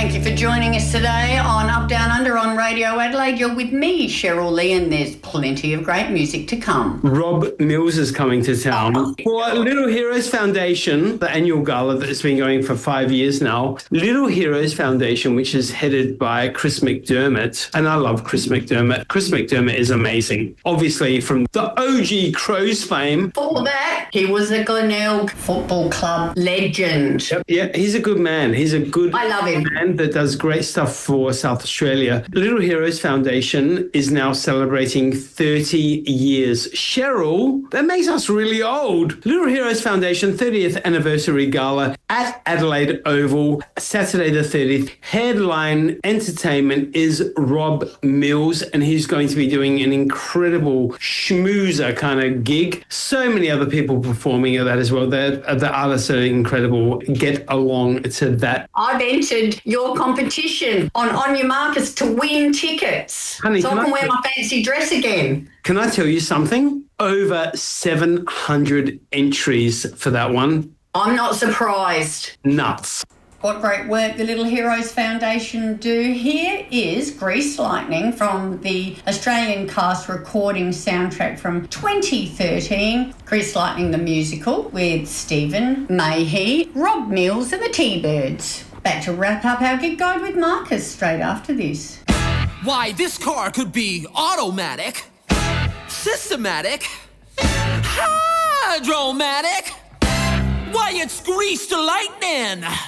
Thank you for joining us today on Up Down Under on Radio Adelaide. You're with me, Cheryl Lee, and there's plenty of great music to come. Rob Mills is coming to town for Little Heroes Foundation, the annual gala that's been going for 5 years now. Little Heroes Foundation, which is headed by Chris McDermott, and I love Chris McDermott. Chris McDermott is amazing. Obviously from the OG Crows fame. For that, he was a Glenelg Football Club legend. Yeah, he's a good man. He's a good I love him. man that does great stuff for South Australia. Little Heroes Foundation is now celebrating 30 years. Cheryl, that makes us really old. Little Heroes Foundation 30th anniversary gala at Adelaide Oval, Saturday the 30th. Headline entertainment is Rob Mills, and he's going to be doing an incredible schmoozer kind of gig. So many other people performing at that as well. The artists are incredible. Get along to that. I've entered your competition on your Marcus to win tickets. Honey, so I can wear my fancy dress again. Can I tell you something? Over 700 entries for that one. I'm not surprised. Nuts. What great work the Little Heroes Foundation do. Here is Grease Lightning from the Australian cast recording soundtrack from 2013. Grease Lightning the musical with Stephen Mayhe, Rob Mills and the T-Birds. Back to wrap up our gig guide with Marcus straight after this. Why, this car could be automatic, systematic, hydromatic. Why, it's greased to lightning.